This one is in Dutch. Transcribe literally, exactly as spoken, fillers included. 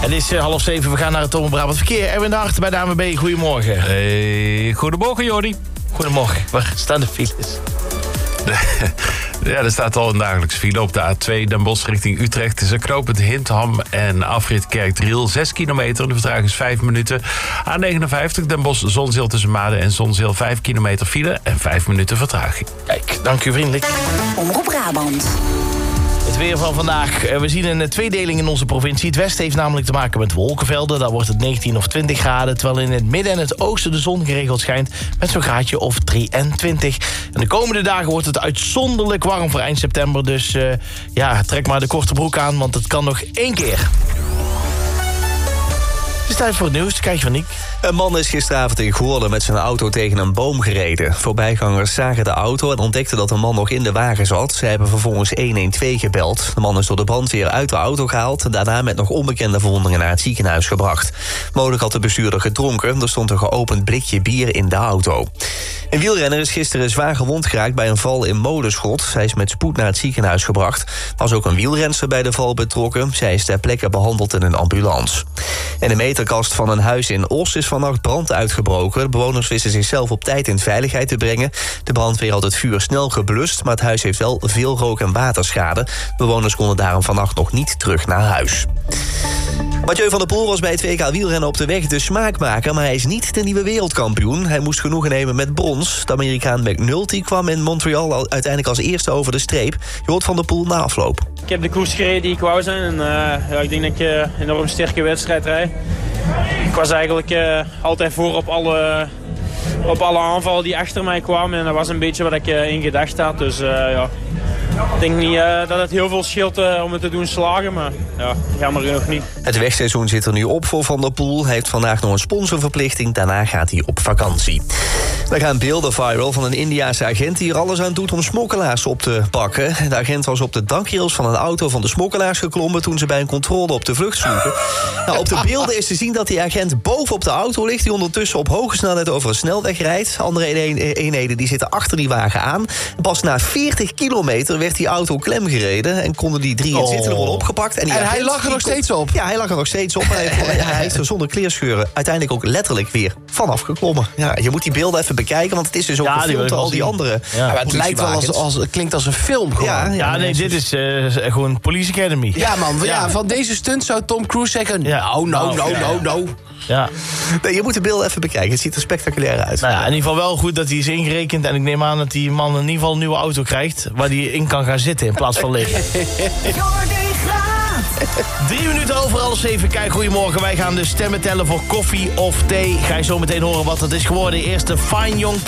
Het is uh, half zeven, we gaan naar het Omroep Brabant Verkeer. Erwin de Hart bij de A N W B, goedemorgen. Hey, goedemorgen, Jordi. Goedemorgen, waar staan de files? Ja, er staat al een dagelijkse file op de A twee Den Bosch richting Utrecht. Tussen knooppunt Hintham en afrit Kerkdriel. zes kilometer, de vertraging is vijf minuten. A negenenvijftig Den Bosch Zonzeel tussen Maden en Zonzeel. vijf kilometer file en vijf minuten vertraging. Kijk, dank u vriendelijk. Omroep Brabant. Het weer van vandaag. We zien een tweedeling in onze provincie. Het westen heeft namelijk te maken met wolkenvelden. Daar wordt het negentien of twintig graden. Terwijl in het midden en het oosten de zon geregeld schijnt met zo'n graadje of drieëntwintig. En de komende dagen wordt het uitzonderlijk warm voor eind september. Dus uh, ja, trek maar de korte broek aan, want het kan nog één keer. Het is tijd voor het nieuws. Kijk van Niek. Een man is gisteravond in Goorlen met zijn auto tegen een boom gereden. Voorbijgangers zagen de auto en ontdekten dat de man nog in de wagen zat. Zij hebben vervolgens honderdtwaalf gebeld. De man is door de brandweer uit de auto gehaald en daarna met nog onbekende verwondingen naar het ziekenhuis gebracht. Mogelijk had de bestuurder gedronken. Er stond een geopend blikje bier in de auto. Een wielrenner is gisteren zwaar gewond geraakt bij een val in Molenschot. Zij is met spoed naar het ziekenhuis gebracht. Er was ook een wielrenster bij de val betrokken. Zij is ter plekke behandeld in een ambulance. En de meterkast van een huis in Os is vannacht brand uitgebroken. De bewoners wisten zichzelf op tijd in veiligheid te brengen. De brandweer had het vuur snel geblust, maar het huis heeft wel veel rook- en waterschade. De bewoners konden daarom vannacht nog niet terug naar huis. Mathieu van der Poel was bij het W K wielrennen op de weg de smaakmaker, maar hij is niet de nieuwe wereldkampioen. Hij moest genoegen nemen met brons. De Amerikaan McNulty kwam in Montreal uiteindelijk als eerste over de streep. Je hoort Van der Poel na afloop. Ik heb de koers gereden die ik wou zijn en uh, ja, ik denk dat ik uh, een enorm sterke wedstrijd rijd. Ik was eigenlijk uh, altijd voor op alle, op alle aanvallen die achter mij kwamen en dat was een beetje wat ik uh, in gedacht had. Dus uh, ja, ik denk niet uh, dat het heel veel scheelt uh, om het te doen slagen, maar ja, jammer genoeg niet. Het wegseizoen zit er nu op voor Van der Poel. Hij heeft vandaag nog een sponsorverplichting, daarna gaat hij op vakantie. Er gaan beelden viral van een Indiase agent die er alles aan doet om smokkelaars op te pakken. De agent was op de dakrails van een auto van de smokkelaars geklommen toen ze bij een controle op de vlucht sloegen. Nou, op de beelden is te zien dat die agent boven op de auto ligt, die ondertussen op hoge snelheid over een snelweg rijdt. Andere eenheden die zitten achter die wagen aan. Pas na veertig kilometer werd die auto klemgereden en konden die drie inzittenden worden opgepakt. En, die en agent, hij lag er nog kon, steeds op? Ja, hij lag er nog steeds op. Hij, hij is er zonder kleerscheuren uiteindelijk ook letterlijk weer vanaf geklommen. Ja, je moet die beelden even bekijken, want het is dus ook Ja, gefilmd door al die zien. andere. Ja. Maar het lijkt wel als, als, het klinkt als een film gewoon. Ja, Ja, ja, Ja, nee, dit is uh, gewoon Police Academy. man, ja, van deze stunt zou Tom Cruise zeggen... Ja. Nou, nou, nou, Ja. nou, nou. Ja. Nee, je moet de beelden even bekijken. Het ziet er spectaculair uit. Nou ja, in ieder geval wel goed dat hij is ingerekend. En ik neem aan dat die man in ieder geval een nieuwe auto krijgt waar hij in kan gaan zitten in plaats van liggen. Jordi Graat. Drie minuten over half zeven. Kijk, goedemorgen. Wij gaan de stemmen tellen voor koffie of thee. Ga je zo meteen horen wat het is geworden. Eerst de Fine Young